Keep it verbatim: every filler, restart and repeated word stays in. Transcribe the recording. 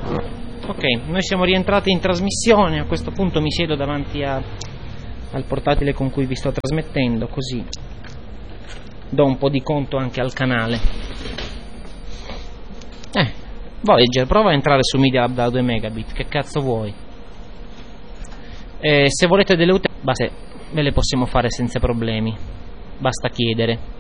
Ok, noi siamo rientrati in trasmissione. A questo punto mi siedo davanti a, al portatile con cui vi sto trasmettendo, così do un po' di conto anche al canale. Eh, Voyager, prova a entrare su Media Hub da due megabit, che cazzo vuoi? Eh, se volete delle utenti, basta, ve le possiamo fare senza problemi, basta chiedere.